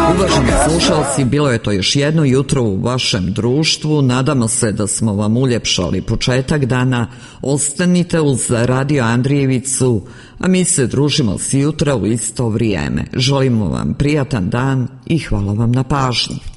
Uvaženi slušalci, bilo je to još jedno jutro u vašem društvu. Nadamo se da smo vam uljepšali početak dana. Ostanite uz Radio Andrijevicu, a mi se družimo sjutra u isto vrijeme. Želimo vam prijatan dan i hvala vam na pažnji.